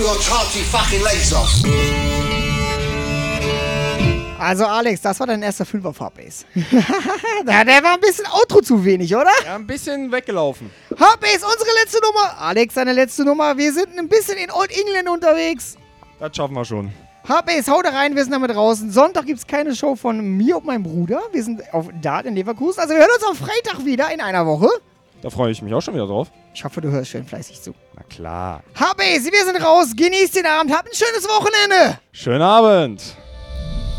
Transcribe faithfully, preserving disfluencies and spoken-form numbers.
Also Alex, das war dein erster Fünfer auf Hardbase. Der war ein bisschen Outro zu wenig, oder? Ja, ein bisschen weggelaufen. Hardbase, unsere letzte Nummer. Alex, deine letzte Nummer. Wir sind ein bisschen in Old England unterwegs. Das schaffen wir schon. Hardbase, hau da rein, wir sind damit draußen. Sonntag gibt es keine Show von mir und meinem Bruder. Wir sind auf Dart in Leverkusen. Also wir hören uns am Freitag wieder in einer Woche. Da freue ich mich auch schon wieder drauf. Ich hoffe, du hörst schön fleißig zu. Na klar. Hardbase, wir sind raus. Genießt den Abend. Habt ein schönes Wochenende. Schönen Abend.